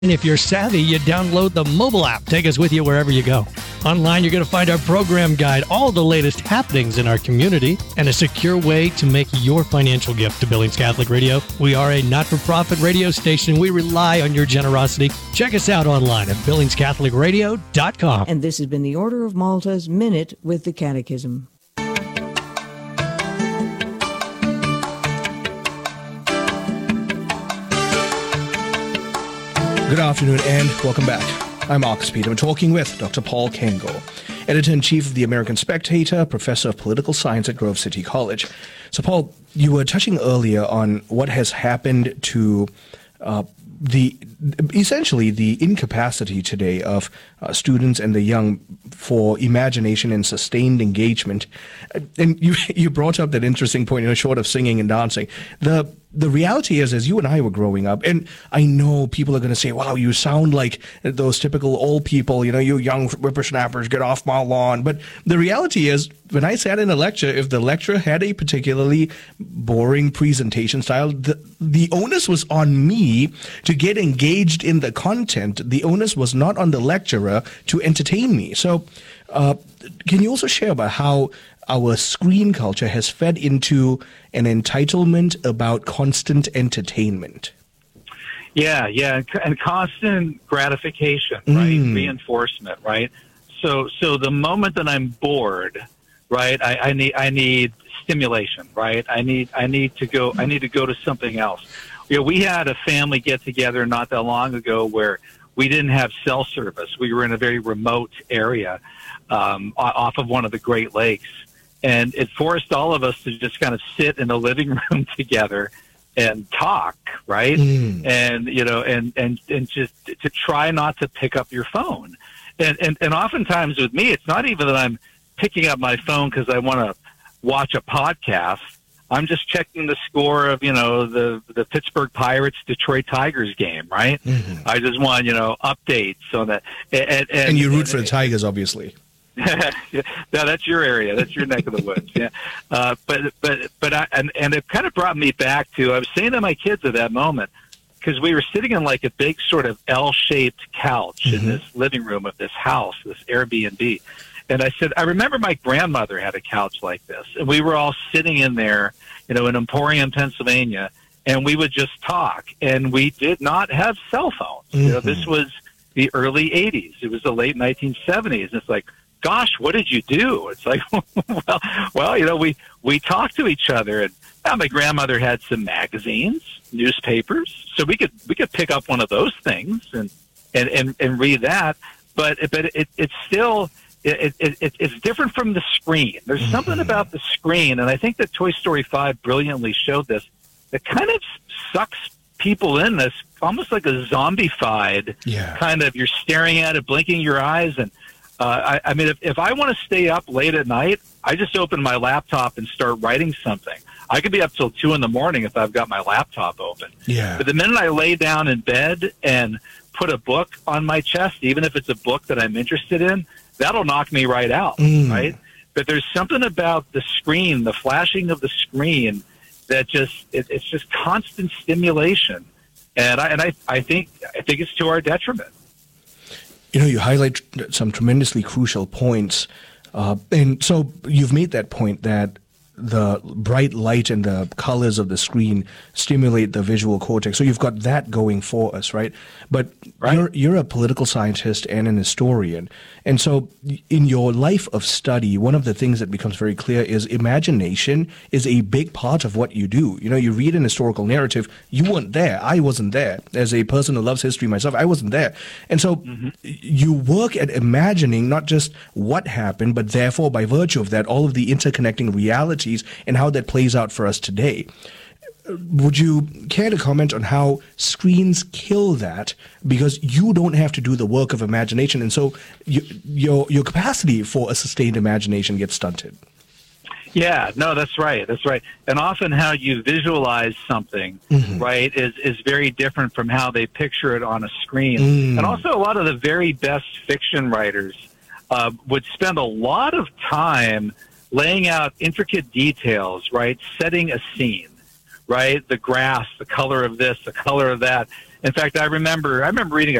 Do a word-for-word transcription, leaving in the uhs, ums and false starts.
And if you're savvy, you download the mobile app. Take us with you wherever you go. Online, you're going to find our program guide, all the latest happenings in our community, and a secure way to make your financial gift to Billings Catholic Radio. We are a not-for-profit radio station. We rely on your generosity. Check us out online at billings catholic radio dot com. And this has been the Order of Malta's Minute with the Catechism. Good afternoon and welcome back. I'm Marcus Peter. I'm talking with Doctor Paul Kengel, Editor-in-Chief of the American Spectator, Professor of Political Science at Grove City College. So, Paul, you were touching earlier on what has happened to uh, the essentially the incapacity today of uh, students and the young for imagination and sustained engagement. And you you brought up that interesting point, you know, short of singing and dancing. The The reality is, as you and I were growing up, and I know people are going to say, wow, you sound like those typical old people, you know, you young whippersnappers, get off my lawn. But the reality is, when I sat in a lecture, if the lecturer had a particularly boring presentation style, the, the onus was on me to get engaged in the content. The onus was not on the lecturer to entertain me. So uh, can you also share about how our screen culture has fed into an entitlement about constant entertainment? Yeah, yeah, and constant gratification, right? Mm. Reinforcement, right? So, so the moment that I'm bored, right, I, I need, I need stimulation, right? I need, I need to go, I need to go to something else. You know, we had a family get together not that long ago where we didn't have cell service. We were in a very remote area um, off of one of the Great Lakes. And it forced all of us to just kind of sit in the living room together and talk, right? Mm. And, you know, and, and, and just to try not to pick up your phone. And, and, and oftentimes with me, it's not even that I'm picking up my phone because I want to watch a podcast. I'm just checking the score of, you know, the, the Pittsburgh Pirates, Detroit Tigers game, right? Mm-hmm. I just want, you know, updates on that. And, and, and you root and, for the Tigers, obviously. yeah, that's your area. That's your neck of the woods. Yeah, uh, but but but I, and and it kind of brought me back to I was saying to my kids at that moment because we were sitting in like a big sort of L-shaped couch mm-hmm. in this living room of this house, this Airbnb, and I said I remember my grandmother had a couch like this, and we were all sitting in there, you know, in Emporium, Pennsylvania, and we would just talk, and we did not have cell phones. Mm-hmm. You know, this was the early eighties. It was the late nineteen seventies. It's like, gosh, what did you do? It's like, well, well, you know, we, we talked to each other, and well, my grandmother had some magazines, newspapers, so we could, we could pick up one of those things and, and, and, and read that. But, but it, it's still, it, it, it, it's different from the screen. There's mm-hmm. something about the screen. And I think that Toy Story five brilliantly showed this. It kind of sucks people in this almost like a zombified yeah. kind of, you're staring at it, blinking your eyes. And, Uh, I, I mean, if, if I want to stay up late at night, I just open my laptop and start writing something. I could be up till two in the morning if I've got my laptop open. Yeah. But the minute I lay down in bed and put a book on my chest, even if it's a book that I'm interested in, that'll knock me right out, mm. right? But there's something about the screen, the flashing of the screen, that just it, it's just constant stimulation, and I and I, I think I think it's to our detriment. You know, you highlight some tremendously crucial points. Uh, and so you've made that point that the bright light and the colors of the screen stimulate the visual cortex. So you've got that going for us, right? But right. You're, you're a political scientist and an historian. And so in your life of study, one of the things that becomes very clear is imagination is a big part of what you do. You know, you read an historical narrative, you weren't there. I wasn't there. As a person who loves history myself, I wasn't there. And so mm-hmm. you work at imagining not just what happened, but therefore by virtue of that, all of the interconnecting realities and how that plays out for us today. Would you care to comment on how screens kill that because you don't have to do the work of imagination, and so you, your your capacity for a sustained imagination gets stunted? Yeah, no, that's right. That's right. And often how you visualize something, mm-hmm. right, is, is very different from how they picture it on a screen. Mm. And also a lot of the very best fiction writers uh, would spend a lot of time laying out intricate details, right, setting a scene. Right, the grass, the color of this, the color of that, In fact, I remember I remember reading a